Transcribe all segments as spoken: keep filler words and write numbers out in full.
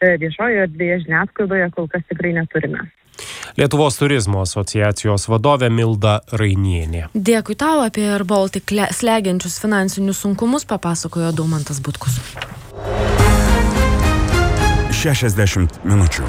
viešojoje erdvėje, žiniasklaidoje kol kas tikrai neturime. Lietuvos turizmo asociacijos vadovė Milda Rainienė. Dėkui tau. Apie Air Baltic slegiančius finansinius sunkumus papasakojo Daumantas Butkus. šešiasdešimt minučių.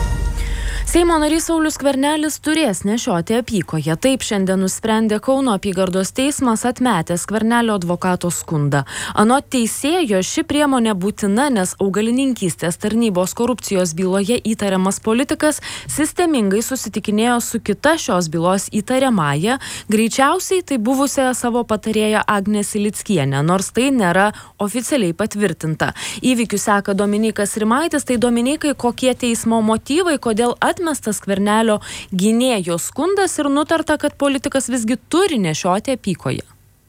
Seimo narys Saulius Skvernelis turės nešioti apykoję. Taip šiandien nusprendė Kauno apygardos teismas, atmetęs Skvernelio advokato skundą. Anot teisėjo, ši priemonė būtina, nes augalininkystės tarnybos korupcijos byloje įtariamas politikas sistemingai susitikinėjo su kita šios bylos įtariamąja, greičiausiai tai buvusią savo patarėją Agnę Silickienę, nors tai nėra oficialiai patvirtinta. Įvykių seka Dominykas Rimaitis. Tai Dominikai, kokie teismo motyvai, kodėl atmetė Atmestas Skvernelio gynėjo skundas ir nutarta, kad politikas visgi turi nešioti apykoję.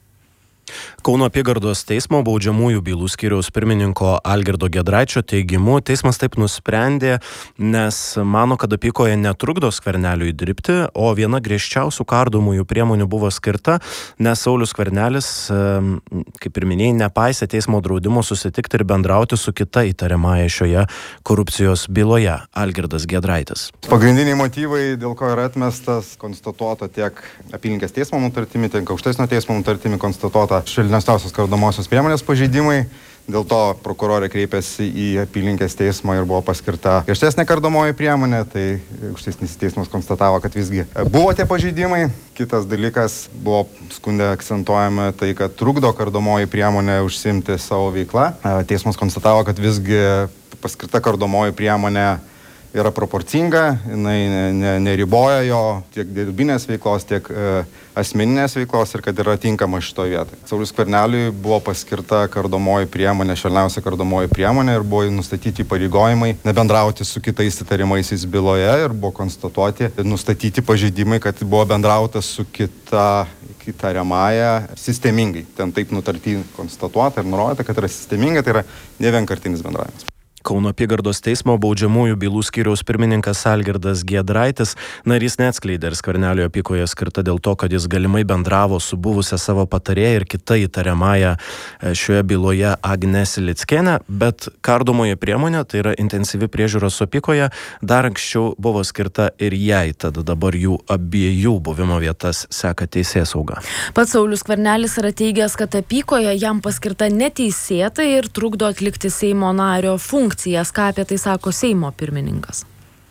Kauno apygardos teismo baudžiamųjų bylų skyriaus pirmininko Algirdo Giedraičio teigimu, teismas taip nusprendė, nes mano, kad apykoję netrukdo Skverneliui dirbti, o viena griežčiausių kardomųjų priemonių buvo skirta, nes Saulius Skvernelis, kaip ir minėjai, nepaisė teismo draudimo susitikti ir bendrauti su kita įtariamąja šioje korupcijos byloje. Algirdas Giedraitis. Pagrindiniai motyvai, dėl ko yra atmestas, konstatuota tiek apylinkės teismo nutartimi, tiek aukštesnio teismo nutartimi konstatuota švelniausios kardomosios priemonės pažeidimai. Dėl to prokurorė kreipėsi į apylinkės teismą ir buvo paskirta griežtesnė kardomoji priemonė. Tai aukštesnis teismas konstatavo, kad visgi buvo tie pažeidimai. Kitas dalykas, buvo skunde akcentuojama tai, kad trukdo kardomoji priemonė užsiimti savo veiklą. Teismas konstatavo, kad visgi paskirta kardomoji priemonė yra proporcinga, jinai ne, ne, neriboja jo tiek darbinės veiklos, tiek e, asmeninės veiklos ir kad yra tinkama šitoje vietoje. Saulius Skverneliui buvo paskirta kardomoji priemonė, švelniausia kardomoji priemonė ir buvo nustatyti įpareigojimai nebendrauti su kitais įtariamaisiais byloje ir buvo konstatuoti, nustatyti pažeidimai, kad buvo bendrauta su kita įtariamąja sistemingai. Ten taip nutarty konstatuota ir nurodyta, kad yra sisteminga, tai yra ne vienkartinis bendravimas. Kauno apygardos teismo baudžiamųjų bylų skyriaus pirmininkas Algirdas Giedraitis, narys neatskleidė, ar Skvernelio apykoję skirta dėl to, kad jis galimai bendravo su buvusia savo patarėja ir kita įtariamąja šioje byloje Agne Silickienė, bet kardomoji priemonė, tai yra intensyvi priežiūra su apykoje, dar anksčiau buvo skirta ir jai, tad dabar jų abiejų buvimo vietas seka teisėsauga. Pats Saulius Skvernelis yra teigęs, kad apykoje jam paskirta neteisėtai ir trukdo atlikti Seimo nario funkciją. Ką apie tai sako Seimo pirmininkas?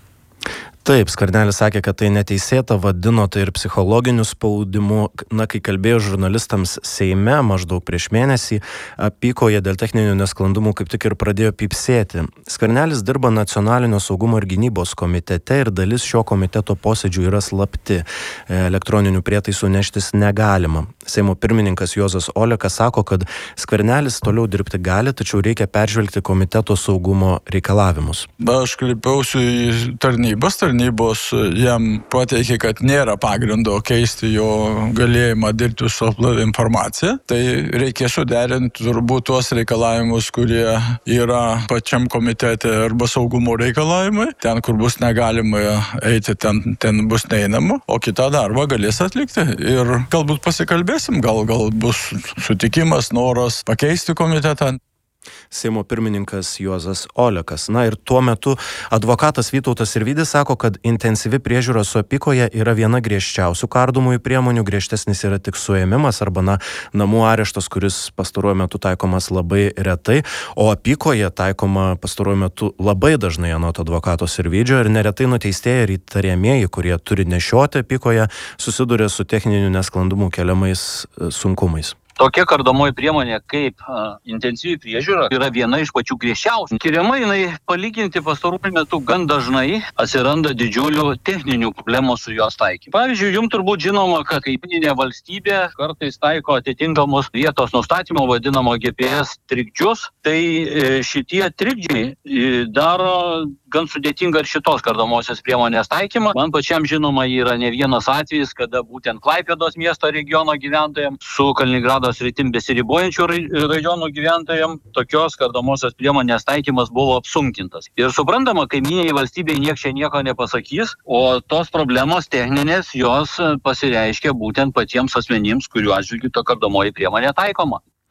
Taip, Skvernelis sakė, kad tai neteisėta, vadino tai ir psichologiniu spaudimu. Na, kai kalbėjo žurnalistams Seime maždaug prieš mėnesį, apykoję dėl techninių nesklandumų kaip tik ir pradėjo pypsėti. Skvernelis dirba Nacionalinio saugumo ir gynybos komitete ir dalis šio komiteto posėdžių yra slapti. Elektroninių prietaisų neštis negalima. Seimo pirmininkas Juozas Olekas sako, kad Skvernelis toliau dirbti gali, tačiau reikia peržvelgti komiteto saugumo reikalavimus. Aš kreipiausi į tarnybas, tarnybos jam pateikė, kad nėra pagrindo keisti jo galėjimą dirbti su slapta informacija. Tai reikia suderinti turbūt tuos reikalavimus, kurie yra pačiam komitete arba saugumo reikalavimai. Ten, kur bus negalima eiti, ten, ten bus neeinama, o kitą darbą galės atlikti. Ir galbūt pasikalbėsim, gal, gal bus sutikimas, noras pakeisti komitetą. Seimo pirmininkas Juozas Olekas. Na ir tuo metu advokatas Vytautas Sirvydis sako, kad intensyvi priežiūra su apykoje yra viena griežčiausių kardomųjų priemonių, griežtesnis yra tik suėmimas arba na, namų areštas, kuris pastaruoju metu taikomas labai retai, o apykoje taikoma pastaruoju metu labai dažnai anot advokato Sirvydžio ir neretai nuteistieji ir įtariamieji, kurie turi nešioti apykoje, susiduria su techninių nesklandumų keliamais sunkumais. Tokia kardomoji priemonė kaip a, intensyvi priežiūra yra viena iš pačių griežčiausių. Tyrimai, jinai palyginti pastaruoju metu gan dažnai atsiranda didžiulių techninių problemų su jos taikymu. Pavyzdžiui, jums turbūt žinoma, kad kaimyninė valstybė kartais taiko atitinkamos vietos nustatymo vadinamo G P S trikdžius. Tai e, šitie trikdžiai e, daro gan sudėtinga ir šitos kardomosios priemonės taikymą. Man pačiam žinoma yra ne vienas atvejis, kada būtent Klaipėdos miesto regiono gyventojams su Kaliningrado sritim besiribojančių rajonų gyventojams tokios kardomosios priemonės taikymas buvo apsunkintas. Ir suprantama, kaimyniniai valstybei nieks čia nieko nepasakys, o tos problemos techninės jos pasireiškia būtent patiems asmenims, kuriuo atžvilgiu ta kardomoji priemonė taikoma.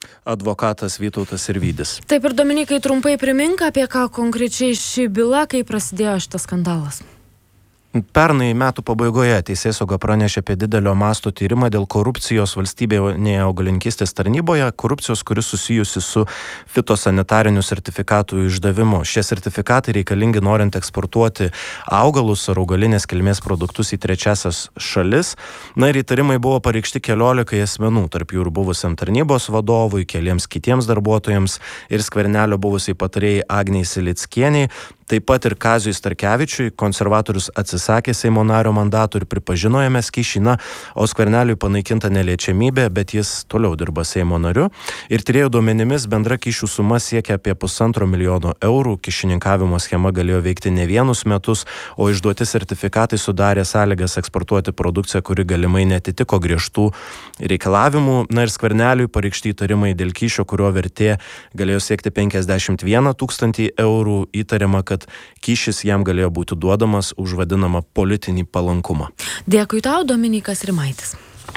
Advokatas Vytautas Sirvydis. Taip ir Dominikai, trumpai primink, apie ką konkrečiai ši byla, kai prasidėjo šitas skandalas. Pernai metų pabaigoje Teisėsauga pranešė apie didelio masto tyrimą dėl korupcijos valstybinėje augalininkystės tarnyboje, korupcijos, kuris susijusi su fitosanitarinių sertifikatų išdavimu. Šie sertifikatai reikalingi norint eksportuoti augalus ar augalinės kilmės produktus į trečiasias šalis. Na ir įtarimai buvo pareikšti keliolikai asmenų, tarp jų ir buvusiam tarnybos vadovui, keliems kitiems darbuotojams ir Skvernelio buvusiai patarėjai Agnei Silickienei. Taip pat ir Kaziui Starkevičiui. Konservatorius atsisakė Seimo nario mandatų ir pripažino jame kyšį, o Skverneliui panaikinta neliečiamybė, bet jis toliau dirba Seimo nariu. Ir tyrėjų duomenimis bendra kyšių suma siekia apie pusantro milijono eurų. Kyšininkavimo schema galėjo veikti ne vienus metus, o išduoti sertifikatai sudarė sąlygas eksportuoti produkciją, kuri galimai netitiko griežtų reikalavimų. Na ir Skverneliui pareikšti įtarimai dėl kyšio, kurio vertė galėjo siekti penkiasdešimt vieną tūkstantį eurų. Įtariama, kad kyšis jam galėjo būti duodamas už vadinamą politinį palankumą. Dėkui tau, Dominikas Rimaitis.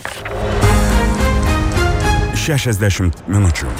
šešiasdešimt minučių.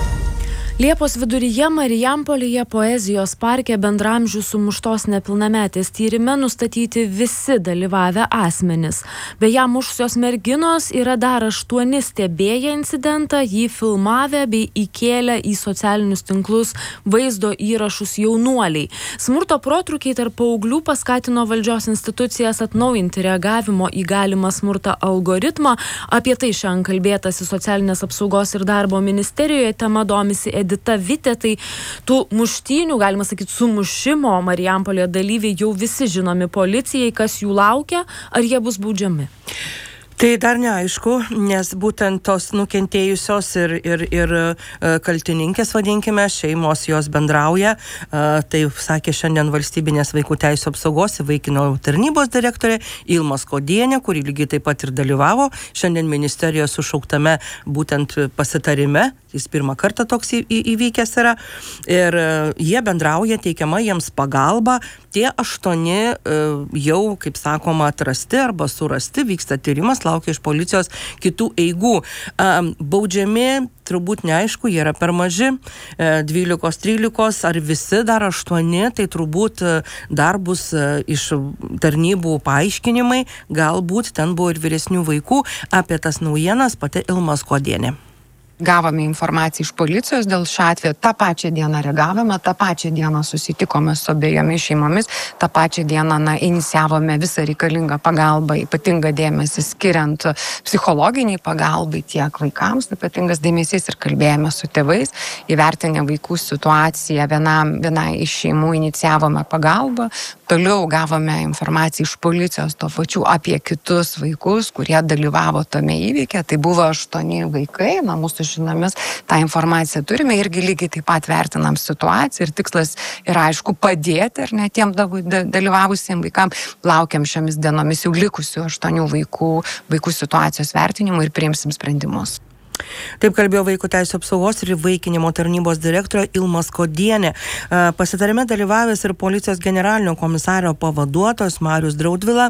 Liepos viduryje Marijampolėje poezijos parke bendramžių sumuštos nepilnametės tyrime nustatyti visi dalyvavę asmenys. Beje, mušusios merginos yra dar aštuoni stebėję incidentą, jį filmavę bei įkėlę į socialinius tinklus vaizdo įrašus jaunuoliai. Smurto protrukiai tarp paauglių paskatino valdžios institucijas atnaujinti reagavimo į galimą smurtą algoritmą. Apie tai šiandien kalbėtasi Socialinės apsaugos ir darbo ministerijoje, tema domisi Edita Vitė. Tai tų muštynių, galima sakyti, sumušimo Marijampolėje dalyviai jau visi žinomi policijai, kas jų laukia, ar jie bus baudžiami? Tai dar neaišku, nes būtent tos nukentėjusios ir, ir, ir kaltininkės, vadinkime, šeimos jos bendrauja. Tai sakė šiandien Valstybinės vaikų teisių apsaugos įvaikinimo tarnybos direktorė Ilma Skuodienė, kuri lygiai taip pat ir dalyvavo šiandien ministerijos sušauktame būtent pasitarime. Jis pirmą kartą toks į, į, įvykęs yra. Ir jie bendrauja, teikiama jiems pagalba. Tie aštuoni jau, kaip sakoma, atrasti arba surasti, vyksta tyrimas, laukia iš policijos kitų eigų. Baudžiami, turbūt neaišku, jie yra per maži, dvylikos, trylikos, ar visi dar aštuoni, tai turbūt dar bus iš tarnybų paaiškinimai, galbūt ten buvo ir vyresnių vaikų. Apie tas naujienas pati Ilma Skuodienė. Gavome informaciją iš policijos dėl šio atveju, tą pačią dieną reagavome, tą pačią dieną susitikome su abiejomis šeimomis, tą pačią dieną na, inicijavome visą reikalingą pagalbą, ypatingą dėmesį skiriant psichologiniai pagalbai tiek vaikams, ypatingas dėmesys ir kalbėjome su tėvais, įvertinę vaikų situaciją, vienam, vienai iš šeimų inicijavome pagalbą, toliau gavome informaciją iš policijos to pačiu apie kitus vaikus, kurie dalyvavo tame įvyke, tai buvo aštuoni vaikai, na mūsų žinomis, tą informaciją turime, irgi lygiai taip pat vertinam situaciją ir tikslas yra aišku padėti ar ne tiem dalyvavusiem vaikam. Laukiam šiomis dienomis jau likusių aštuonių vaikų, vaikų situacijos vertinimų ir priimsim sprendimus. Taip kalbėjo Vaikų teisių apsaugos ir įvaikinimo tarnybos direktorė Ilma Skuodienė. Pasitarime dalyvavęs ir policijos generalinio komisario pavaduotojas Marius Draudvila,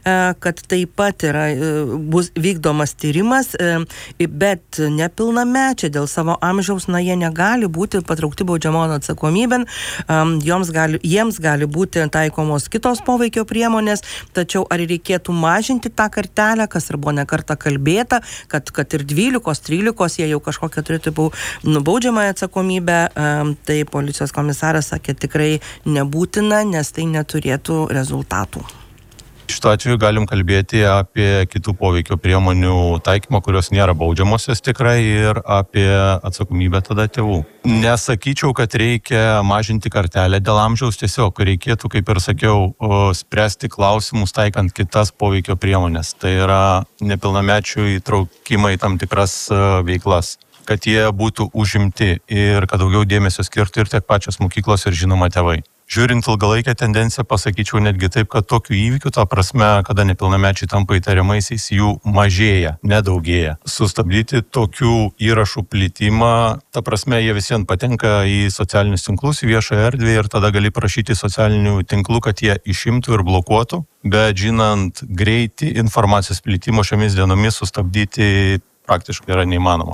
kad taip pat yra, bus vykdomas tyrimas, bet nepilnamečiai dėl savo amžiaus, na, jie negali būti patraukti baudžiamon atsakomybėn, joms gali, jiems gali būti taikomos kitos poveikio priemonės, tačiau ar reikėtų mažinti tą kartelę, kas ir buvo ne kartą kalbėta, kad, kad ir dvylikos, trylikos jie jau kažkokią turėtų nubaudžiamąją atsakomybę, tai policijos komisaras sakė tikrai nebūtina, nes tai neturėtų rezultatų. Šituo atveju galim kalbėti apie kitų poveikio priemonių taikymą, kurios nėra baudžiamosios tikrai, ir apie atsakomybę tada tėvų. Nesakyčiau, kad reikia mažinti kartelę dėl amžiaus, tiesiog reikėtų, kaip ir sakiau, spręsti klausimus taikant kitas poveikio priemonės. Tai yra nepilnamečių įtraukimą į tam tikras veiklas, kad jie būtų užimti ir kad daugiau dėmesio skirtų ir tiek pačios mokyklos ir žinoma tėvai. Žiūrint ilgalaikę tendenciją, pasakyčiau netgi taip, kad tokių įvykių, ta prasme, kada nepilnamečiai tampa įtariamaisiais, jų mažėja, nedaugėja. Sustabdyti tokių įrašų plitimą, ta prasme, jie visiems patenka į socialinius tinklus, į viešą erdvę ir tada gali prašyti socialinių tinklų, kad jie išimtų ir blokuotų, bet žinant greitį informacijos plitimo šiomis dienomis sustabdyti praktiškai yra neįmanoma.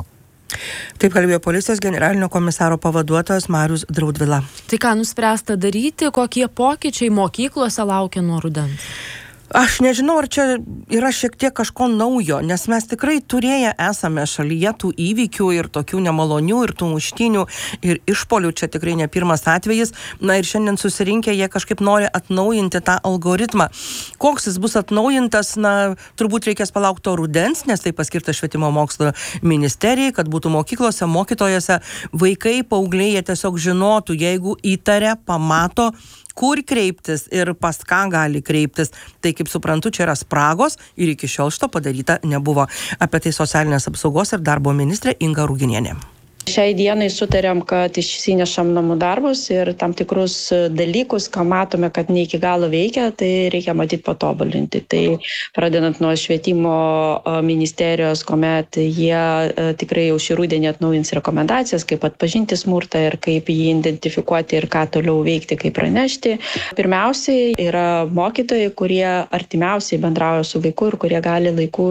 Taip kalbėjo policijos generalinio komisaro pavaduotojas Marius Draudvila. Tai ką nuspręsta daryti, kokie pokyčiai mokyklose laukia nuo rudens? Aš nežinau, ar čia yra šiek tiek kažko naujo, nes mes tikrai turėję esame šalyje tų įvykių ir tokių nemalonių, ir tų muštynių, ir išpolių, čia tikrai ne pirmas atvejis. Na ir šiandien susirinkę jie kažkaip nori atnaujinti tą algoritmą. Koks jis bus atnaujintas, na, turbūt reikės palaukti to rudens, nes tai paskirta švietimo mokslo ministerijai, kad būtų mokyklose, mokytojose vaikai, paaugliai, jie tiesiog žinotų, jeigu įtaria, pamato, kur kreiptis ir pas ką gali kreiptis. Tai, kaip suprantu, čia yra spragos ir iki šiol šito padaryta nebuvo. Apie tai socialinės apsaugos ir darbo ministrė Inga Ruginienė. Šiai dienai sutarėm, kad išsinešam namų darbus ir tam tikrus dalykus, ką matome, kad ne iki galo veikia, tai reikia matyti patobulinti. Tai pradedant nuo švietimo ministerijos, kuomet jie tikrai jau šį rudenį atnaujins rekomendacijas, kaip atpažinti smurtą ir kaip jį identifikuoti ir ką toliau veikti, kaip pranešti. Pirmiausiai yra mokytojai, kurie artimiausiai bendrauja su vaiku ir kurie gali laiku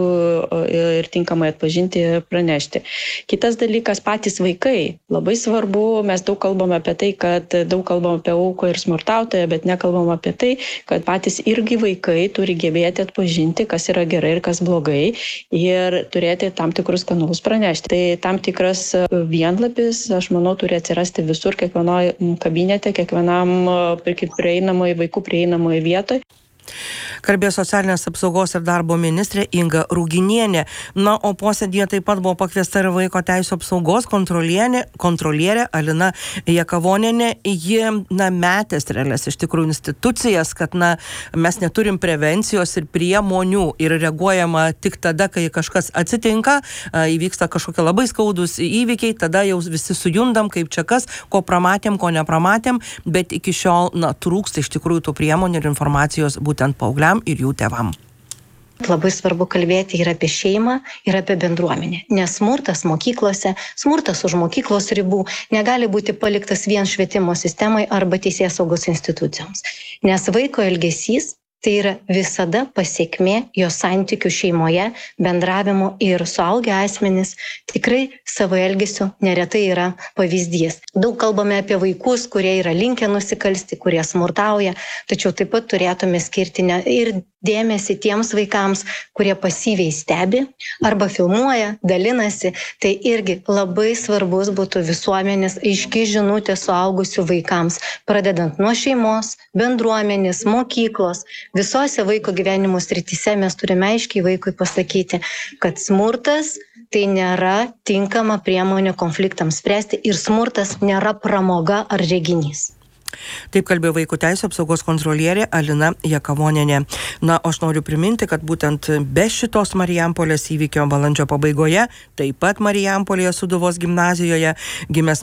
ir tinkamai atpažinti ir pranešti. Kitas dalykas, patys vaikai. Labai svarbu, mes daug kalbame apie tai, kad daug kalbame apie auką ir smurtautoją, bet nekalbame apie tai, kad patys irgi vaikai turi gebėti atpažinti, kas yra gerai ir kas blogai ir turėti tam tikrus kanalus pranešti. Tai tam tikras vienlapis, aš manau, turi atsirasti visur, kiekvienoje kabinete, kiekvienam prieinamoj, vaikų prieinamoje vietoje. Kalbėjo socialinės apsaugos ir darbo ministrė Inga Ruginienė. Na, o posėdyje taip pat buvo pakviesta ir vaiko teisių apsaugos kontrolierė Alina Jakavonienė. Ji, na, metė strėlės iš tikrųjų institucijas, kad, na, mes neturim prevencijos ir priemonių ir reaguojama tik tada, kai kažkas atsitinka, įvyksta kažkokie labai skaudus įvykiai, tada jau visi sujundam, kaip čia kas, ko pramatėm, ko nepramatėm, bet iki šiol, na, trūksta iš tikrųjų tų priemonių ir informacijos būtent paaugliam ir jų tėvam. Labai svarbu kalbėti ir apie šeimą, ir apie bendruomenę, nes smurtas mokyklose, smurtas už mokyklos ribų negali būti paliktas vien švietimo sistemai arba teisėsaugos institucijoms, nes vaiko elgesys tai yra visada pasiekmė jo santykių šeimoje, bendravimo ir suaugę asmenys tikrai savo elgesiu neretai yra pavyzdys. Daug kalbame apie vaikus, kurie yra linkę nusikalsti, kurie smurtauja, tačiau taip pat turėtume skirti ne, ir dėmesį tiems vaikams, kurie pasyviai stebi arba filmuoja, dalinasi. Tai irgi labai svarbus būtų visuomenės aiški žinutė suaugusių vaikams, pradedant nuo šeimos, bendruomenės, mokyklos. Visose vaiko gyvenimo srityse mes turime aiškiai vaikui pasakyti, kad smurtas tai nėra tinkama priemonė konfliktams spręsti ir smurtas nėra pramoga ar reginys. Taip kalbėjo vaiko teisių apsaugos kontrolierė Alina Jakavonienė. Na, aš noriu priminti, kad būtent be šitos Marijampolės įvykio balandžio pabaigoje, taip pat Marijampolėje Sūduvos gimnazijoje, gimęs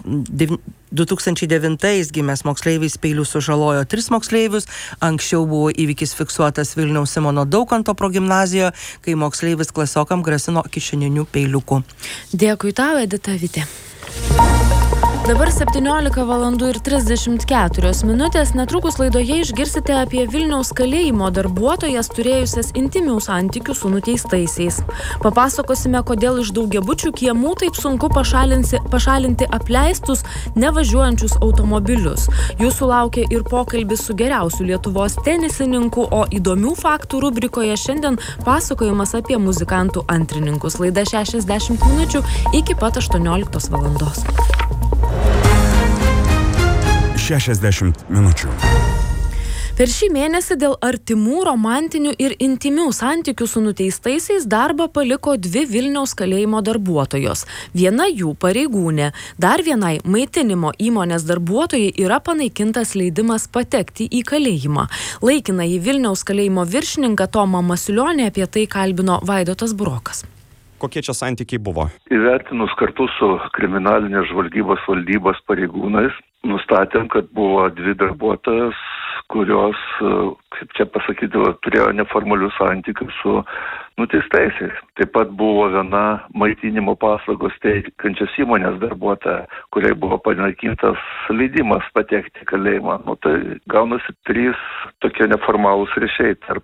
du tūkstančiai devintais gimęs moksleivis peiliu sužalojo tris moksleivius. Anksčiau buvo įvykis fiksuotas Vilniaus Simono Daukanto progimnazijoje, kai moksleivis klasiokam grasino kišeniniu peiliuku. Dėkui tau, Edita Vitė. Dabar septyniolika valandų ir trisdešimt keturios minutės. Netrukus laidoje išgirsite apie Vilniaus kalėjimo darbuotojas turėjusias intymių santykių su nuteistaisiais. Papasakosime, kodėl iš daugiabučių kiemų taip sunku pašalinti apleistus, nevažiuojančius automobilius. Jūsų laukia ir pokalbis su geriausiu Lietuvos tenisininku, o įdomių faktų rubrikoje šiandien pasakojimas apie muzikantų antrininkus. Laida šešiasdešimt minučių iki pat aštuonioliktos valandos. šešiasdešimt minučių. Per šį mėnesį dėl artimų, romantinių ir intymių santykių su nuteistaisiais darbą paliko dvi Vilniaus kalėjimo darbuotojos. Viena jų pareigūnė, dar vienai maitinimo įmonės darbuotojai yra panaikintas leidimas patekti į kalėjimą. Laikinąjį Vilniaus kalėjimo viršininką Tomą Masiulionį apie tai kalbino Vaidotas Burokas. Kokie čia santykiai buvo? Įvertinus kartu su kriminalinės žvalgybos valdybos pareigūnais, nustatėm, kad buvo dvi darbuotojas, kurios, kaip čia pasakyti, turėjo neformalius santykius su nuteistaisiais. Taip pat buvo viena maitinimo paslaugos teikiančios įmonės darbuotoja, kuriai buvo panaikintas leidimas patekti į kalėjimą. Nu, tai gaunasi trys tokie neformalūs ryšiai tarp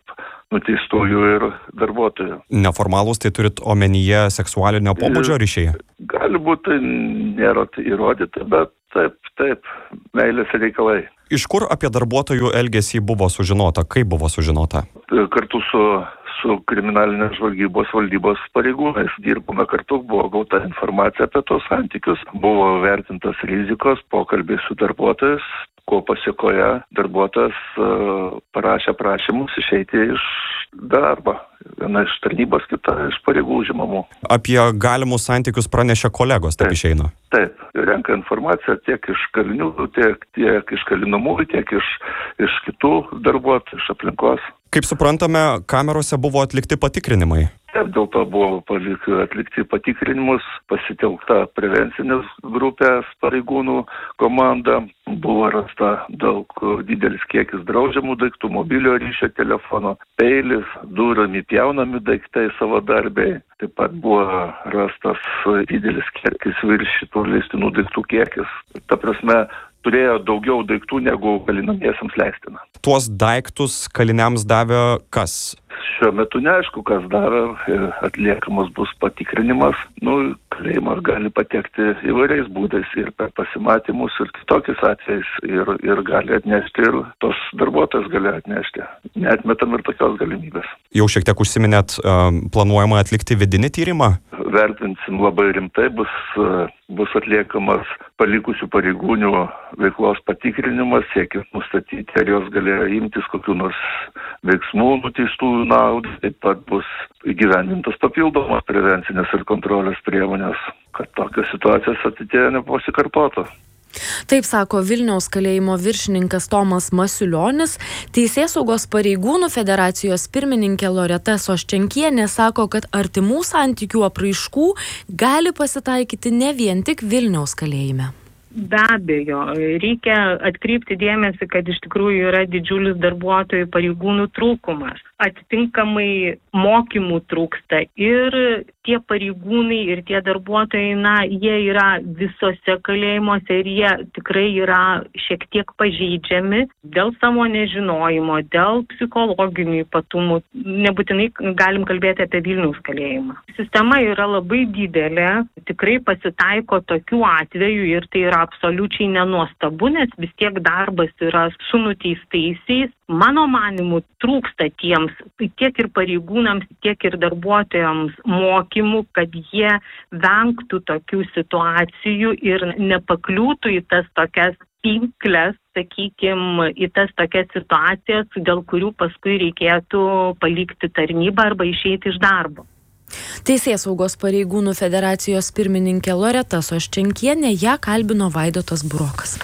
nuteistųjų ir darbuotojų. Neformalūs, tai turit omenyje seksualinio pobūdžio ryšiai? Gali būti, nėra tai įrodyta, bet taip, taip, meilės reikalai. Iš kur apie darbuotojų elgesį buvo sužinota? Kaip buvo sužinota? Kartu su, su kriminalinės žvalgybos valdybos pareigūnais dirbome kartu, buvo gauta informacija apie tos santykius, buvo vertintas rizikos, pokalbiai su darbuotojais, ko pasiekoje darbuotojas uh, parašė prašymus išeiti iš darbo. Viena iš tarnybos, kita iš pareigų užimamų. Apie galimus santykius pranešė kolegos, taip, taip išeina? Taip, renka informaciją tiek iš kalinių, tiek, tiek iš kalinamųjų, tiek iš, iš kitų darbuotojų, iš aplinkos. Kaip suprantame, kamerose buvo atlikti patikrinimai? Taip, dėl to buvo atlikti patikrinimus, pasitelkta prevencinės grupės pareigūnų komanda, buvo rasta daug didelis kiekis draudžiamų daiktų, mobilio ryšio telefono, peilis, durami, pjaunami daiktai savo darbiai. Taip pat buvo rastas didelis kiekis virš šitų leistinų daiktų kiekis. Ta prasme, turėjo daugiau daiktų negu kalinamiesiems leistina. Tuos daiktus kaliniams davė kas? Šiuo metu neaišku, kas davė, atliekamas bus patikrinimas. Nu, kalėjimas gali patekti įvairiais būdais ir per pasimatymus ir kitokiais atvejais ir, ir gali atnešti ir tos darbuotojas gali atnešti. Neatmetam ir tokios galimybės. Jau šiek tiek užsiminėt, planuojama atlikti vidinį tyrimą? Vertinsim labai rimtai, bus, bus atliekamas palikusių pareigūnių veiklos patikrinimas, siekiant nustatyti, ar jos galėjo imtis kokių nors veiksmų nuteistųjų naudai. Taip pat bus įgyvendintas papildomas prevencinės ir kontrolės priemonės, kad tokios situacijos ateityje nepasikartotų. Taip sako Vilniaus kalėjimo viršininkas Tomas Masiulionis. Teisėsaugos pareigūnų federacijos pirmininkė Loreta Soščenkienė sako, kad artimų santykių apraiškų gali pasitaikyti ne vien tik Vilniaus kalėjime. Be abejo, reikia atkreipti dėmesį, kad iš tikrųjų yra didžiulis darbuotojų pareigūnų trūkumas. Atitinkamai mokymų trūksta ir tie pareigūnai ir tie darbuotojai, na, jie yra visose kalėjimuose ir jie tikrai yra šiek tiek pažeidžiami dėl savo nežinojimo, dėl psichologinių ypatumų. Nebūtinai galim kalbėti apie Vilniaus kalėjimą. Sistema yra labai didelė, tikrai pasitaiko tokių atvejų ir tai yra absoliučiai nenuostabu, nes vis tiek darbas yra su nuteistaisiais. Mano manimu, trūksta tiems, tiek ir pareigūnams, tiek ir darbuotojams mokymų, kad jie vengtų tokių situacijų ir nepakliūtų į tas tokias pinkles, sakykime, į tas tokias situacijas, dėl kurių paskui reikėtų palikti tarnybą arba išeiti iš darbo. Teisėsaugos pareigūnų federacijos pirmininkė Loreta Soščenkienė, ją kalbino Vaidotas Burokas.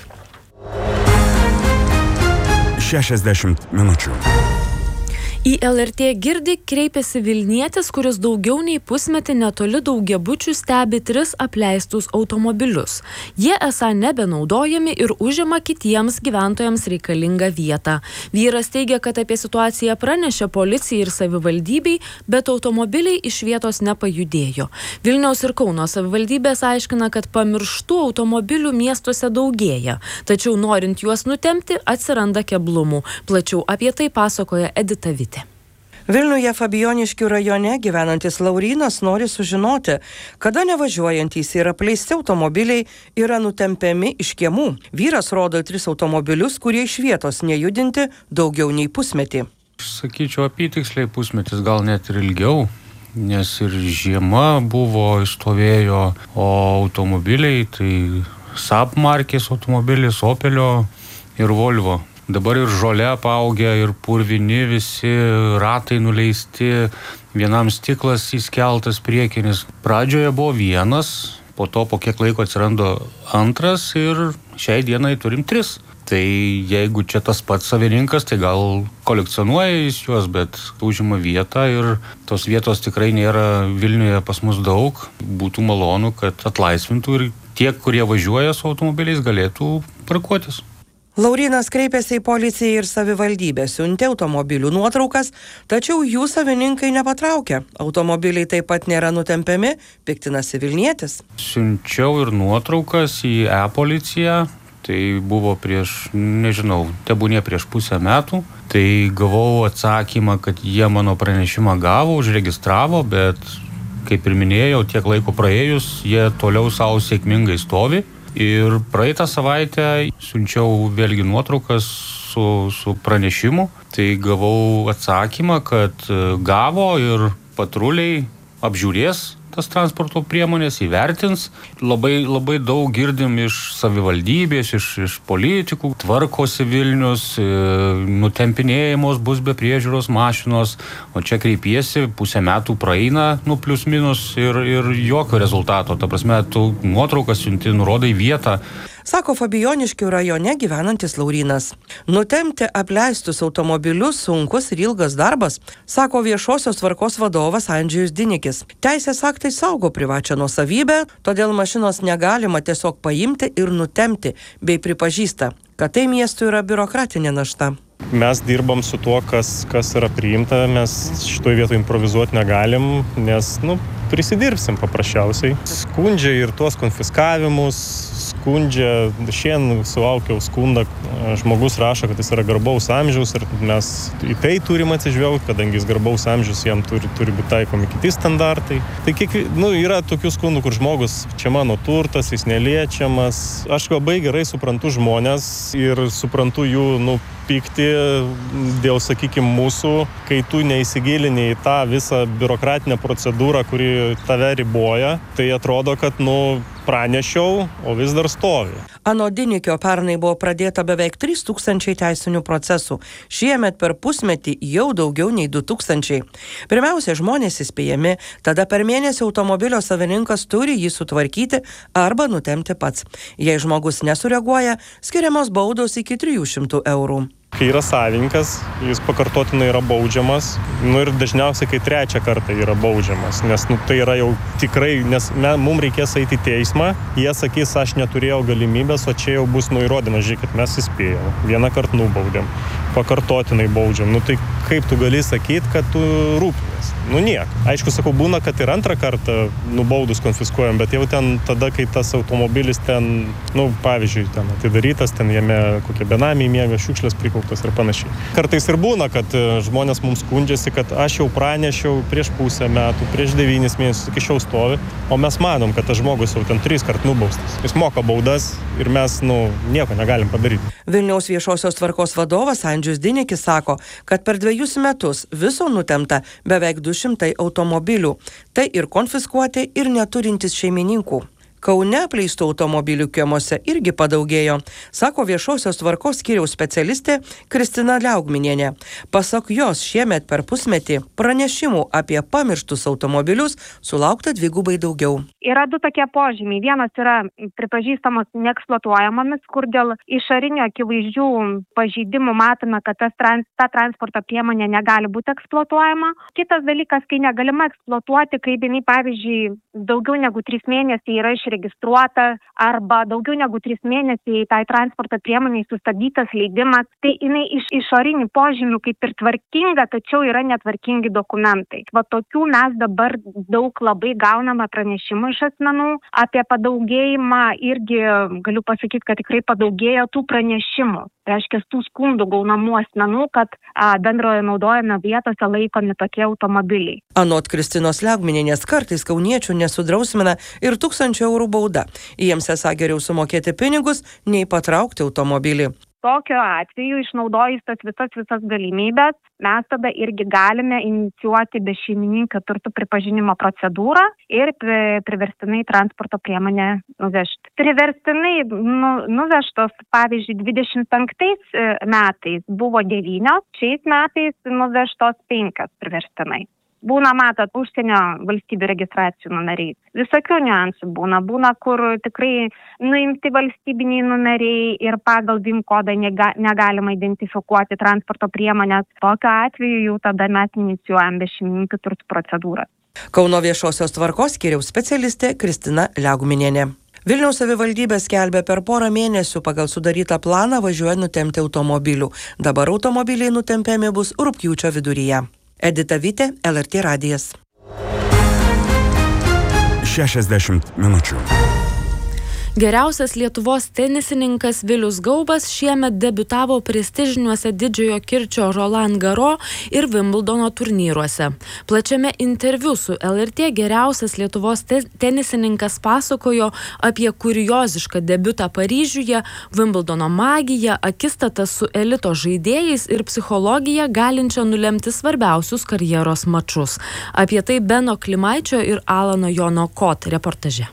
šešiasdešimt minučių. Į L R T girdi kreipėsi Vilnietis, kuris daugiau nei pusmetį netoli daugiabučių stebi tris apleistus automobilius. Jie esą nebenaudojami ir užima kitiems gyventojams reikalingą vietą. Vyras teigia, kad apie situaciją pranešė policijai ir savivaldybei, bet automobiliai iš vietos nepajudėjo. Vilniaus ir Kauno savivaldybės aiškina, kad pamirštų automobilių miestuose daugėja, tačiau norint juos nutempti atsiranda keblumų. Plačiau apie tai pasakoja Edita Vitė. Vilniuje Fabijoniškių rajone gyvenantis Laurynas nori sužinoti, kada nevažiuojantys ir apleisti automobiliai yra nutempiami iš kiemų. Vyras rodo tris automobilius, kurie iš vietos nejudinti daugiau nei pusmetį. Sakyčiau, apytiksliai pusmetis, gal net ir ilgiau, nes ir žiema buvo, stovėjo, o automobiliai, tai Saab markės automobilis, Opelio ir Volvo. Dabar ir žolė paaugę, ir purvini, visi ratai nuleisti, vienam stiklas įskeltas priekinis. Pradžioje buvo vienas, po to po kiek laiko atsirando antras ir šiai dienai turim tris. Tai jeigu čia tas pats savininkas, tai gal kolekcionuoja jis juos, bet užima vietą ir tos vietos tikrai nėra Vilniuje pas mus daug. Būtų malonu, kad atlaisvintų ir tie, kurie važiuoja su automobiliais, galėtų parkuotis. Laurynas kreipėsi į policiją ir savivaldybę, siuntė automobilių nuotraukas, tačiau jų savininkai nepatraukė. Automobiliai taip pat nėra nutempiami, piktinasi Vilnietis. Siunčiau ir nuotraukas į e-policiją, Tai buvo prieš, nežinau, tebūnie prieš pusę metų. Tai gavau atsakymą, kad jie mano pranešimą gavo, užregistravo, bet, kaip ir minėjau, tiek laiko praėjus, jie toliau savo sėkmingai stovi. Ir praeitą savaitę siunčiau vėlgi nuotraukas su, su pranešimu. Tai gavau atsakymą, kad gavo ir patruliai apžiūrės tas transporto priemonės, įvertins. Labai, labai daug girdim iš savivaldybės, iš, iš politikų, tvarkosi Vilnius, nutempinėjamos bus be priežiūros mašinos, o čia kreipiesi, pusę metų praeina, nu plius minus ir, ir jokio rezultato. Ta prasme, tu nuotraukas siunti, nurodai vietą. Sako Fabijoniškių rajone gyvenantis Laurynas. Nutemti apleistus automobilius sunkus ir ilgas darbas, sako viešosios tvarkos vadovas Andžejus Dinikis. Teisės aktai saugo privačią nuosavybę, todėl mašinos negalima tiesiog paimti ir nutemti, bei pripažįsta, kad tai miestui yra biurokratinė našta. Mes dirbam su tuo, kas, kas yra priimta, mes šitoje vietoje improvizuoti negalim, nes, nu, prisidirbsim paprasčiausiai. Skundžia ir tuos konfiskavimus, skundžia, šiandien sulaukiau skundą, žmogus rašo, kad jis yra garbaus amžiaus ir mes į tai turim atsižvelgti, kadangi jis garbaus amžius, jam turi, turi būti taikomi kiti standartai. Tai kiek, nu, yra tokių skundų, kur žmogus, čia mano turtas, jis neliečiamas. Aš labai gerai suprantu žmonės ir suprantu jų, nu, pykti dėl, sakykime, mūsų, kai tu neįsigilini į tą visą biurokratinę procedūrą, kuri tave riboja, tai atrodo, kad, nu, pranešiau, o vis dar stovi. Anot Dinikio pernai buvo pradėta beveik trys tūkstančiai teisinių procesų. Šiemet per pusmetį jau daugiau nei du tūkstančiai. Pirmiausia, žmonės įspėjami, tada per mėnesį automobilio savininkas turi jį sutvarkyti arba nutemti pats. Jei žmogus nesureaguoja, skiriamos baudos iki trijų šimtų eurų. Kai yra savininkas, jis pakartotinai yra baudžiamas, nu ir dažniausiai, kai trečią kartą yra baudžiamas, nes, nu, tai yra jau tikrai, nes mums reikės eiti į teismą, jie sakys, aš neturėjau galimybės, o čia jau bus nuįrodymas, žiūrėkit, mes įspėjom, vieną kartą nubaudėm, pakartotinai baudžiam, nu tai kaip tu gali sakyti, kad tu rūpinės? Nu niek. Aišku, sakau, būna, kad ir antrą kartą nubaudus konfiskuojam, bet jau ten tada, kai tas automobilis ten, nu, pavyzdžiui, ten atidarytas, ten jame kokie benamiai miega, šiukšlės prikauptas ir panašiai. Kartais ir būna, kad žmonės mums skundžiasi, kad aš jau pranešiau prieš pusę metų, prieš devynis mėnesius, iki šiol stovi, o mes manom, kad tas žmogus jau ten tris kart nubaustas. Jis moka baudas ir mes, nu, nieko negalim padaryti. Vilniaus viešosios tvarkos vadovas Andžejus Dinikis sako, kad per dvejus metus viso nutemta beveik du šimtai automobilių. Tai ir konfiskuoti, ir neturintys šeimininkų. Kaune apleistų automobilių kiemuose irgi padaugėjo, sako viešosios tvarkos skyriaus specialistė Kristina Liaugminienė. Pasak jos, šiemet per pusmetį pranešimų apie pamirštus automobilius sulaukta dvigubai daugiau. Yra du tokie požymiai. Vienas yra pripažįstamos neeksploatuojamomis, kur dėl išorinio akivaizdžių pažeidimų matome, kad tas trans, ta transporto priemonė negali būti eksploatuojama. Kitas dalykas, kai negalima eksploatuoti, kai jinai, pavyzdžiui, daugiau negu trys mėnesiai yra išregistruota arba daugiau negu trys mėnesiai tai transporto priemoniai sustabdytas leidimas, tai jinai iš išorinių požymių kaip ir tvarkinga, tačiau yra netvarkingi dokumentai. Va tokių mes dabar daug labai gauname pranešimų iš asmenų. Apie padaugėjimą irgi galiu pasakyti, kad tikrai padaugėjo tų pranešimų. Reiškia, tų skundų gaunamų asmenų, kad a, bendrojo naudojame vietose laikomi tokie automobiliai. Anot Kristinos Liaugminienės, kartais kauniečių nesudrausmina ir tūkstančio eurų bauda. Jiems esą geriau sumokėti pinigus, nei patraukti automobilį. Tokiu atveju, išnaudojus tas visas visas galimybės, mes tada irgi galime inicijuoti bešeimininkio turtų pripažinimo procedūrą ir priverstinai transporto priemonę nuvežti. Priverstinai nu, nuvežtos, pavyzdžiui, dvidešimt penktais metais buvo devynios, šiais metais nuvežtos penkios priverstinai. Būna, matot, užsienio valstybių registracijų numeriai. Visokių niuansų būna. Būna, kur tikrai nuimti valstybiniai numeriai ir pagal V I M kodą nega, negalima identifikuoti transporto priemonės. Tokiu atveju jau tada mes inicijuojam bešeimininkų turtų procedūrą. Kauno viešosios tvarkos skyriaus specialistė Kristina Liaugminienė. Vilniaus savivaldybė skelbė per porą mėnesių pagal sudarytą planą važiuoja nutemti automobilių. Dabar automobiliai nutempiami bus rugpjūčio viduryje. Edita Vytė, L R T radijas. šešiasdešimt minučių. Geriausias Lietuvos tenisininkas Vilius Gaubas šiemet debiutavo prestižiniuose Didžiojo kirčio Roland Garros ir Wimbledono turnyruose. Plačiame interviu su L R T geriausias Lietuvos te tenisininkas pasakojo apie kuriozišką debiutą Paryžiuje, Wimbledono magiją, akistatą su elito žaidėjais ir psichologiją galinčią nulemti svarbiausius karjeros mačus. Apie tai Beno Klimaičio ir Alano Jono Kot reportaže.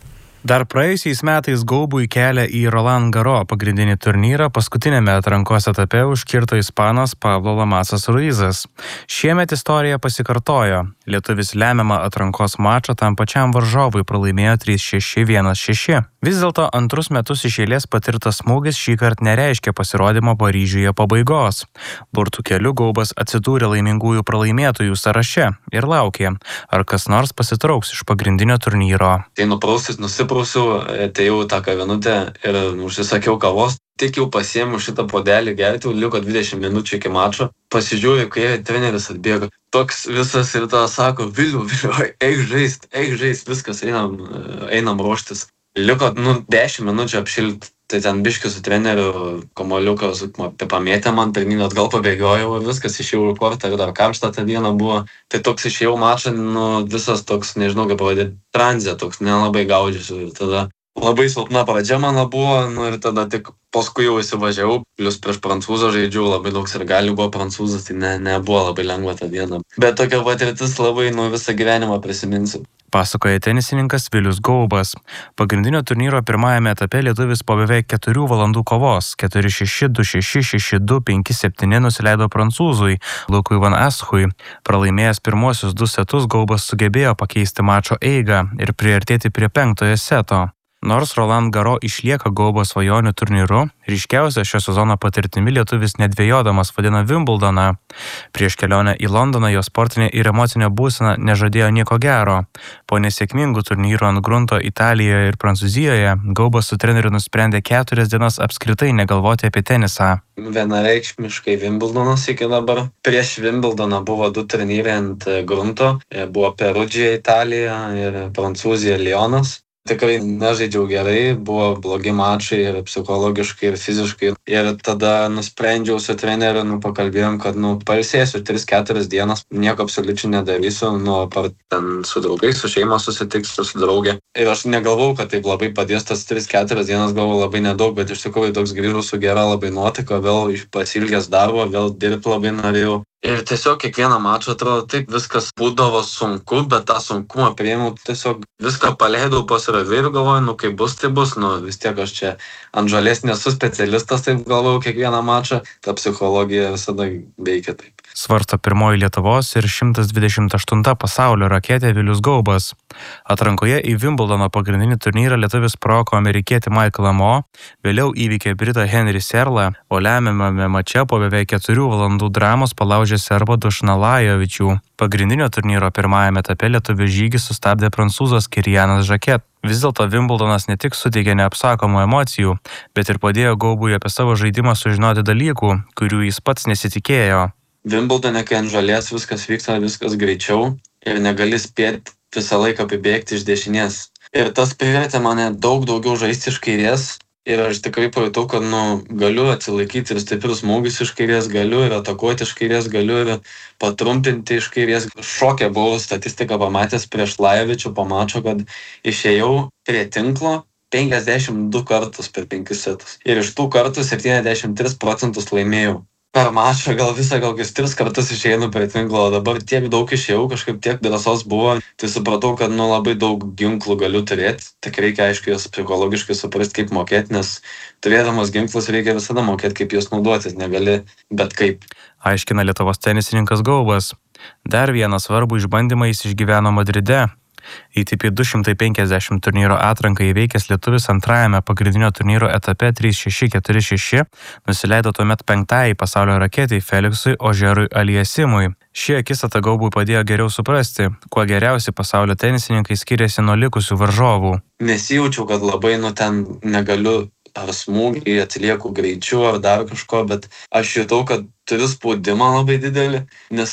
Dar praėjusiais metais Gaubui kelią į Roland Garros pagrindinį turnyrą paskutinėme atrankos etape užkirto ispanas Pablo Lamasas Ruizas. Šiemet istorija pasikartojo. Lietuvis lemiamą atrankos mačą tam pačiam varžovui pralaimėjo trys šeši vienas šeši. Vis dėlto antrus metus iš eilės patirtas smūgis šįkart nereiškia pasirodymo Paryžiuje pabaigos. Burtų keliu Gaubas atsidūrė laimingųjų pralaimėtojų sąraše ir laukė, ar kas nors pasitrauks iš pagrindinio turnyro. Tai nuprausis, nusiprausiau, atėjau tą kavinutę ir užsisakiau kavos. Tik jau pasiėmiau šitą puodelį gerti, liko dvidešimt minučių iki mačo. Pasižiūrėjau, kai treneris atbėgo. Toks visas ir tą sako, Viliu, Viliu, eik žaist, eik žaist, viskas, einam, einam ruoštis. Liko, nu, dešimt minučių apšilti. Tai ten biškiu su treneriu kamuoliukas pamėtė man, pirmyn atgal pabėgiojau, viskas išėjau į kortą ir dar karštą tą dieną buvo. Tai toks išėjau mačą, nu, visas toks, nežinau kaip pavadėti, tranzė, toks nelabai gaudžiusiu. Ir tada labai silpna pradžia mano buvo, nu ir tada tik paskui jau įsivažiavau, plius prieš prancūzą žaidžiau, labai daug sirgalių buvo prancūzas, tai ne, nebuvo labai lengva tą dieną. Bet tokia patirtis labai, nu, visą gyvenimą prisiminsiu. Pasakoja tenisininkas Vilius Gaubas. Pagrindinio turnyro pirmajame etape lietuvis po beveik keturių valandų kovos keturi šeši, du šeši, šeši du, penki septyni nusileido prancūzui Lukui Van Aschui. Pralaimėjęs pirmosius du setus, Gaubas sugebėjo pakeisti mačo eigą ir priartėti prie penktojo seto. Nors Roland Garros išlieka Gaubo svajonių turnyru, ryškiausia šio sezono patirtimi lietuvis nedvejodamas vadina Wimbledoną. Prieš kelionę į Londoną jo sportinė ir emocinė būsena nežadėjo nieko gero. Po nesėkmingų turnyrų ant grunto Italijoje ir Prancūzijoje, Gaubas su treneriu nusprendė keturias dienas apskritai negalvoti apie tenisą. Vienareikšmiškai Wimbledonas iki dabar. Prieš Wimbledoną buvo du turnyrai ant grunto. Buvo Perudžija Italija ir Prancūzija Lyonas. Tikrai nežaidžiau gerai, buvo blogi mačai ir psichologiškai, ir fiziškai. Ir tada nusprendžiau su treneriu, nu, pakalbėjom, kad, nu, pailsėsiu tris keturias dienas, nieko absoliučiai nedarysiu, nu, apart ten su draugais, su šeima susitiksiu, su draugė. Ir aš negalvau, kad taip labai padės tas tris keturias dienas, galvau labai nedaug, bet iš tikrųjų toks grįžau su gera labai nuotaika, vėl pasilgęs darbo, vėl dirbti labai norėjau. Ir tiesiog kiekvieną mačą atrodo taip viskas būdavo sunku, bet tą sunkumą priėmiau, tiesiog viską paleidau po savai ir galvoju, nu kaip bus, tai bus, nu vis tiek aš čia ant žolės nesu specialistas, taip galvojau kiekvieną mačą, ta psichologija visada veikia taip. Svarsto pirmoji Lietuvos ir šimtas dvidešimt aštunta pasaulio raketė Vilius Gaubas. Atrankoje į Wimbledono pagrindinį turnyrą lietuvis proko amerikietį Michaelą Mo, vėliau įveikė britą Henry Serlą, o lemiamame mače po beveik keturių valandų dramos palaužė serbą Dušaną Lajovičių. Pagrindinio turnyro pirmajame etape lietuvio žygį sustabdė prancūzas Kirijanas Žaket. Vis dėlto Wimbledonas ne tik suteikė neapsakomų emocijų, bet ir padėjo Gaubui apie savo žaidimą sužinoti dalykų, kurių jis pats nesitikėjo. Wimbledone, kai ant žolės viskas vyksta, viskas greičiau ir negali spėti visą laiką apibėgti iš dešinės. Ir tas privertė mane daug daugiau žaisti iš kairės ir aš tikrai pajutau, kad, nu, galiu atsilaikyti ir stiprius smūgius iš kairės, galiu ir atakuoti iš kairės, galiu ir patrumpinti iš kairės. Šokė buvau statistiką pamatęs prieš Lajovičių po mačo, kad išėjau prie tinklo penkiasdešimt du kartus per penkis setus. Ir iš tų kartų septyniasdešimt tris procentus laimėjau. Per mačą gal visą kokius tris kartus išeinu prie tinklo, o dabar tiek daug išėjau, kažkaip tiek drąsos buvo, tai supratau, kad, nu, labai daug ginklų galiu turėti, tik reikia, aišku, jos psichologiškai suprasti, kaip mokėti, nes turėdamas ginklus reikia visada mokėti, kaip juos naudotis, negali bet kaip. Aiškina Lietuvos tenisininkas Gaubas. Dar vieną svarbų išbandymą jis išgyveno Madride. A T P du šimtai penkiasdešimt turnyro atranką įveikęs lietuvis antrajame pagrindinio turnyro etape trys šeši keturi šeši nusileido tuomet penktajai pasaulio raketei Feliksui Ožerui Aliasimui. Ši akistata Gaubui padėjo geriau suprasti, kuo geriausi pasaulio tenisininkai skiriasi nuo likusių varžovų. Nesijaučiau, kad labai, nu, ten negaliu ar smūgį, atsilieku greičiu ar dar kažko, bet aš jutau, kad turiu spaudimą labai didelį, nes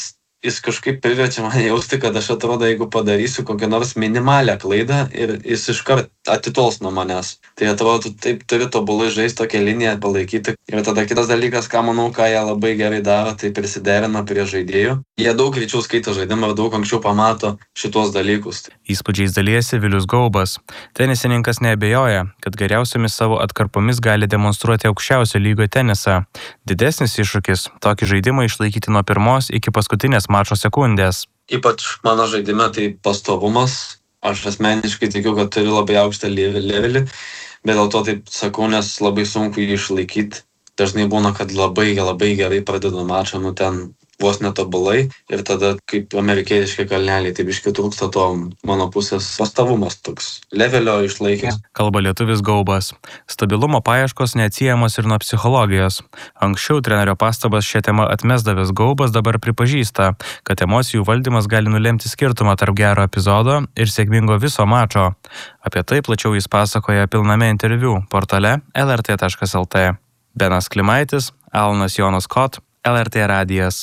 jis kažkaip priverčia mane jausti, kad aš atrodo, jeigu padarysiu kokią nors minimalią klaidą ir jis iškart atitols nuo manęs. Tai atrodo, taip turi tobulai žaisti tokią liniją, palaikyti. Ir tada kitas dalykas, ką manau, ką jie labai gerai daro, tai prisiderina prie žaidėjų. Jie daug greičiau skaito žaidimą ir daug anksčiau pamato šitos dalykus. Įspūdžiais dalijasi Vilius Gaubas. Tenisininkas neabejoja, kad geriausiamis savo atkarpomis gali demonstruoti aukščiausio lygio tenisą. Didesnis iššūkis – tokį žaidimą išlaikyti nuo pirmos iki paskutinės mačo sekundės. Ypač mano žaidime tai pastovumas. Aš asmeniškai tikiu, kad turiu labai aukštą levelį, bet dėl to taip sakau, nes labai sunku jį išlaikyti. Dažnai būna, kad labai, labai gerai pradedu mačą, nu ten vos netobulai ir tada kaip amerikietiški kalneliai, taip iški trūksta to mano pusės pastovumas toks, levelio išlaikęs. Kalba lietuvis Gaubas. Stabilumo paieškos neatsiejamos ir nuo psichologijos. Anksčiau trenerio pastabas šią temą atmesdavęs Gaubas dabar pripažįsta, kad emocijų valdymas gali nulemti skirtumą tarp gero epizodo ir sėkmingo viso mačo. Apie tai plačiau jis pasakoja pilname interviu portale el er tė taškas el tė. Benas Klimaitis, Alanas Jonas Kot, el er tė radijas.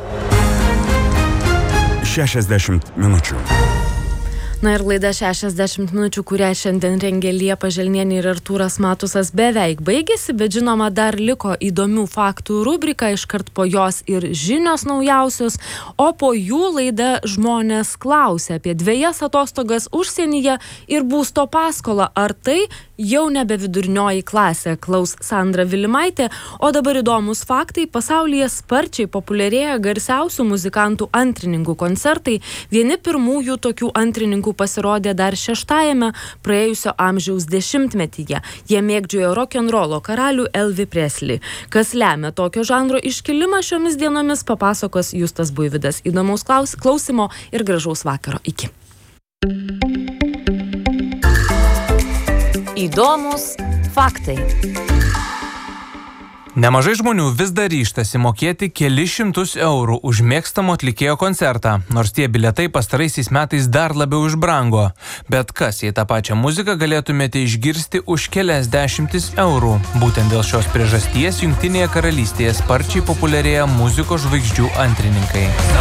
šešiasdešimt minučių. Na ir laida šešiasdešimt minučių, kurią šiandien rengė Liepa Želnienė ir Artūras Matusas, beveik baigėsi, bet žinoma, dar liko įdomių faktų rubrika, iškart po jos ir žinios naujausios, o po jų laida Žmonės klausia apie dvejas atostogas užsienyje ir būsto paskolą. Ar tai jau nebe vidurinioji klasė, klaus Sandra Vilimaitė, o dabar įdomus faktai. Pasaulyje sparčiai populiarėja garsiausių muzikantų antrininkų koncertai. Vieni pirmųjų tokių antrininkų pasirodė dar šeštajame praėjusio amžiaus dešimtmetyje. Jie mėgdžiojo rock'n'rollo karalių Elvis Presley. Kas lemia tokio žanro iškilimą šiomis dienomis, papasakos Justas Buivydas. Įdomaus klausimo ir gražaus vakaro. Iki. Įdomus faktai. Nemažai žmonių vis dar ryžtasi mokėti kelis šimtus eurų už mėgstamo atlikėjo koncertą, nors tie bilietai pastaraisiais metais dar labiau išbrango. Bet kas, jei tą pačią muziką galėtumėte išgirsti už kelias dešimtis eurų? Būtent dėl šios priežasties Jungtinėje karalystėje sparčiai populiarėja muzikos žvaigždžių antrininkai.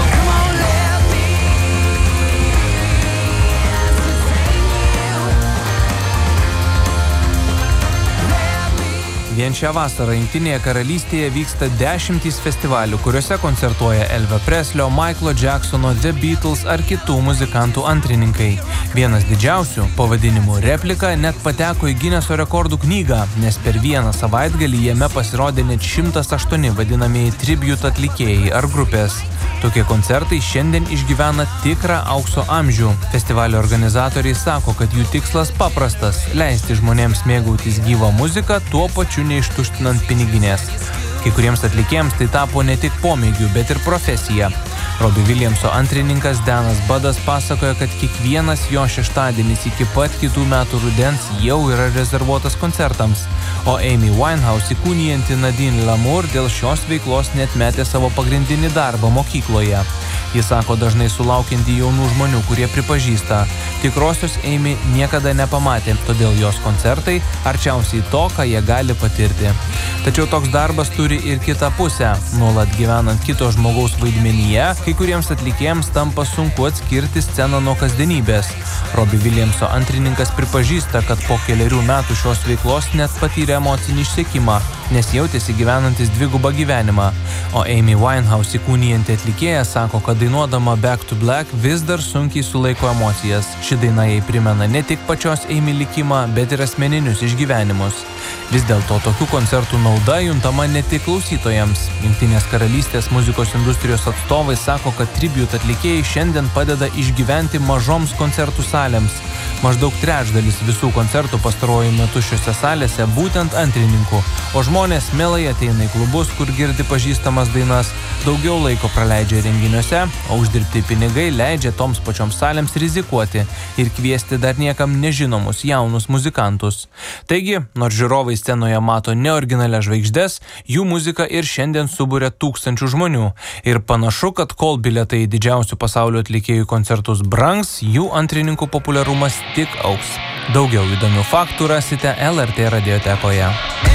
Vien šią vasarą Jungtinėje karalystėje vyksta dešimtys festivalių, kuriuose koncertuoja Elvio Preslio, Michaelo Jacksono, The Beatles ar kitų muzikantų antrininkai. Vienas didžiausių, pavadinimu Replika, net pateko į Gineso rekordų knygą, nes per vieną savaitgalį jame pasirodė net šimtas aštuoni vadinamieji tribute atlikėjai ar grupės. Tokie koncertai šiandien išgyvena tikrą aukso amžių. Festivalio organizatoriai sako, kad jų tikslas paprastas – leisti žmonėms mėgautis gyvą muziką, tuo pačiu neištuštinant piniginės. Kai kuriems atlikėjams tai tapo ne tik pomėgių, bet ir profesija. Robbie Williamso antrininkas Danas Budas pasakoja, kad kiekvienas jo šeštadienis iki pat kitų metų rudens jau yra rezervuotas koncertams, o Amy Winehouse įkūnijanti Nadine Lamour dėl šios veiklos net metė savo pagrindinį darbą mokykloje. Jis sako dažnai sulaukianti jaunų žmonių, kurie pripažįsta, tikrosios Amy niekada nepamatė, todėl jos koncertai arčiausiai to, ką jie gali patirti. Tačiau toks darbas turi ir kitą pusę. Nuolat gyvenant kito žmogaus vaidmenyje, kai kuriems atlikėjams tampa sunku atskirti sceną nuo kasdienybės. Robbie Williamso antrininkas pripažįsta, kad po keliarių metų šios veiklos net patyrė emocinį išsekimą, nes jautėsi gyvenantis dvigubą gyvenimą. O Amy Winehouse įkūnijanti atlikėja sako, kad dainuodama Back to Black vis dar sunkiai sulaiko emocijas. Ši daina jai primena ne tik pačios Amy likimą, bet ir asmeninius išgyvenimus. Vis dėlto tokių koncertų nauda juntama ne tik klausytojams. Jungtinės karalystės muzikos industrijos atstovai sako, kad tribute atlikėjai šiandien padeda išgyventi mažoms koncertų salėms. Maždaug trečdalis visų koncertų pastaruoju metu šiose salėse būtent antrininkų, o žmonės mielai ateina į klubus, kur girdi pažįstamas dainas, daugiau laiko praleidžia renginiuose, o uždirbti pinigai leidžia toms pačioms salėms rizikuoti ir kviesti dar niekam nežinomus jaunus muzikantus. Taigi, nors žiūrovai scenoje mato neoriginalias žvaigždes, jų muzika ir šiandien suburia tūkstančių žmonių. Ir panašu, kad kol bilietai į didžiausių pasaulio atlikėjų koncertus brangs, jų antrininkų populiarumas tik augs. Daugiau įdomių faktų rasite el er tė radiotekoje.